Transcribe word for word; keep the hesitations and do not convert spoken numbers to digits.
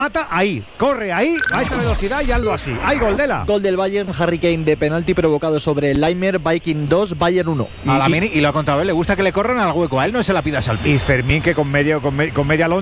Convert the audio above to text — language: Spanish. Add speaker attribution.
Speaker 1: mata ahí, corre ahí, a esa velocidad y hazlo así. Hay gol de la.
Speaker 2: Gol del Bayern, Harry Kane de penalti provocado sobre el Leimer, Viking dos, Bayern uno.
Speaker 3: A la mini, y lo ha contado él, le gusta que le corran al hueco, a él no se la pidas al piso.
Speaker 1: Y Fermín, que con, medio, con, me, con media loncha